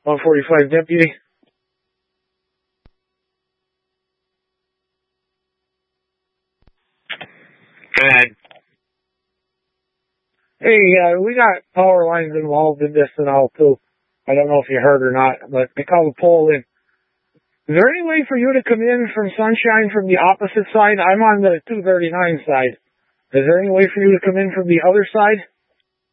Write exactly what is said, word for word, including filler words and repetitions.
one forty-five deputy. Go ahead. Hey, uh, we got power lines involved in this and all too. I don't know if you heard or not, but they called the pole in. Is there any way for you to come in from Sunshine from the opposite side? I'm on the two thirty-nine side. Is there any way for you to come in from the other side?